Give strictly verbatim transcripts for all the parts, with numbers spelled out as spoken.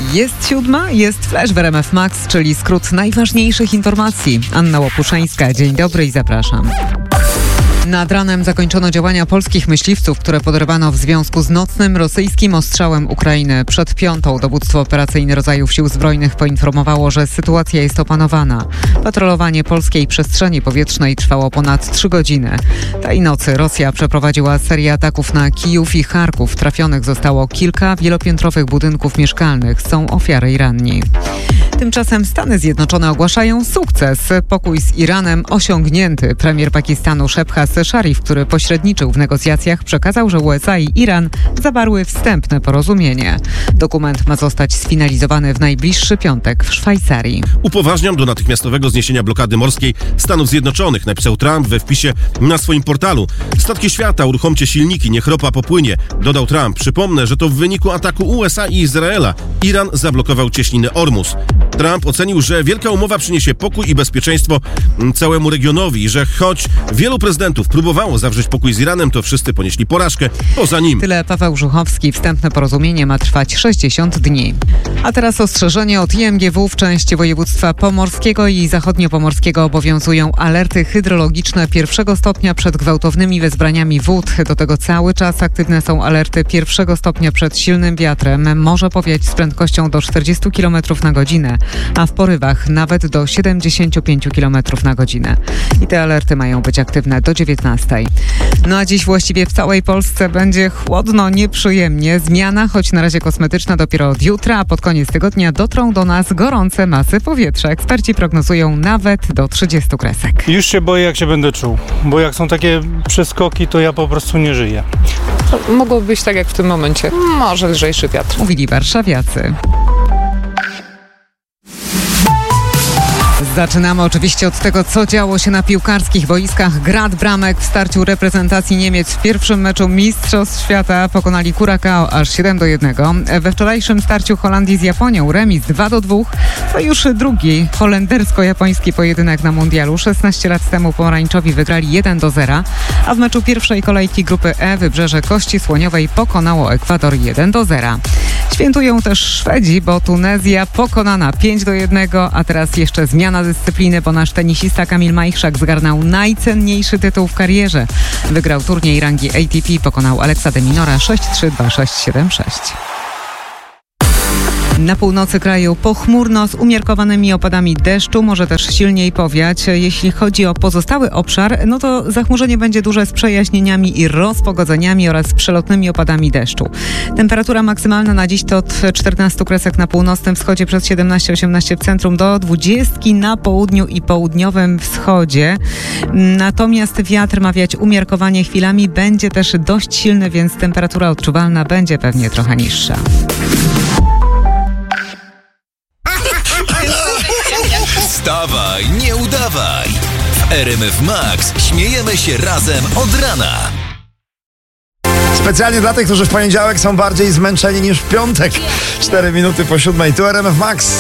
Jest siódma, jest Flash w R M F Max, czyli skrót najważniejszych informacji. Anna Łopuszańska, dzień dobry i zapraszam. Nad ranem zakończono działania polskich myśliwców, które podrywano w związku z nocnym rosyjskim ostrzałem Ukrainy. Przed piątą dowództwo operacyjne rodzajów sił zbrojnych poinformowało, że sytuacja jest opanowana. Patrolowanie polskiej przestrzeni powietrznej trwało ponad trzy godziny. Tej nocy Rosja przeprowadziła serię ataków na Kijów i Charków. Trafionych zostało kilka wielopiętrowych budynków mieszkalnych. Są ofiary i ranni. Tymczasem Stany Zjednoczone ogłaszają sukces. Pokój z Iranem osiągnięty. Premier Pakistanu Shehbaz Sharif, który pośredniczył w negocjacjach, przekazał, że U S A i Iran zawarły wstępne porozumienie. Dokument ma zostać sfinalizowany w najbliższy piątek w Szwajcarii. Upoważniam do natychmiastowego zniesienia blokady morskiej Stanów Zjednoczonych, napisał Trump we wpisie na swoim portalu. Statki świata, uruchomcie silniki, niech ropa popłynie, dodał Trump. Przypomnę, że to w wyniku ataku U S A i Izraela Iran zablokował cieśninę Ormus. Trump ocenił, że wielka umowa przyniesie pokój i bezpieczeństwo całemu regionowi i że choć wielu prezydentów próbowało zawrzeć pokój z Iranem, to wszyscy ponieśli porażkę poza nim. Tyle Paweł Żuchowski. Wstępne porozumienie ma trwać sześćdziesiąt dni. A teraz ostrzeżenie od I M G W. W części województwa pomorskiego i zachodniopomorskiego obowiązują alerty hydrologiczne pierwszego stopnia przed gwałtownymi wezbraniami wód. Do tego cały czas aktywne są alerty pierwszego stopnia przed silnym wiatrem. Może powiać z prędkością do czterdziestu kilometrów na godzinę, a w porywach nawet do siedemdziesięciu pięciu kilometrów na godzinę. I te alerty mają być aktywne do dziewiętnastej. No a dziś właściwie w całej Polsce będzie chłodno, nieprzyjemnie. Zmiana, choć na razie kosmetyczna, dopiero od jutra, a pod koniec tygodnia dotrą do nas gorące masy powietrza. Eksperci prognozują nawet do trzydziestu kresek. Już się boję, jak się będę czuł, bo jak są takie przeskoki, to ja po prostu nie żyję. Mogło być tak jak w tym momencie. Może lżejszy wiatr. Mówili warszawiacy. Zaczynamy oczywiście od tego, co działo się na piłkarskich boiskach. Grad bramek w starciu reprezentacji Niemiec w pierwszym meczu Mistrzostw Świata pokonali Curacao aż siedem do jednego. We wczorajszym starciu Holandii z Japonią remis dwa do dwóch. To już drugi holendersko-japoński pojedynek na mundialu. szesnaście lat temu pomarańczowi wygrali jeden do zera, a w meczu pierwszej kolejki grupy E Wybrzeże Kości Słoniowej pokonało Ekwador jeden do zera. Świętują też Szwedzi, bo Tunezja pokonana pięć do jednego, a teraz jeszcze zmiana dyscypliny, bo nasz tenisista Kamil Majchrzak zgarnął najcenniejszy tytuł w karierze. Wygrał turniej rangi A T P, pokonał Alexa de Minora sześć trzy, dwa sześć, siedem sześć. Na północy kraju pochmurno z umiarkowanymi opadami deszczu, może też silniej powiać. Jeśli chodzi o pozostały obszar, no to zachmurzenie będzie duże z przejaśnieniami i rozpogodzeniami oraz przelotnymi opadami deszczu. Temperatura maksymalna na dziś to od czternastu kresek na północnym wschodzie, przez siedemnaście osiemnaście w centrum, do dwudziestki na południu i południowym wschodzie. Natomiast wiatr ma wiać umiarkowanie chwilami, będzie też dość silny, więc temperatura odczuwalna będzie pewnie trochę niższa. Wstawaj, nie udawaj! W R M F Max śmiejemy się razem od rana. Specjalnie dla tych, którzy w poniedziałek są bardziej zmęczeni niż w piątek. Cztery minuty po siódmej, tu R M F Max.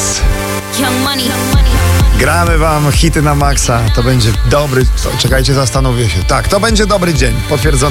Gramy wam hity na maksa. To będzie dobry... Czekajcie, zastanowię się. Tak, to będzie dobry dzień. Potwierdzone.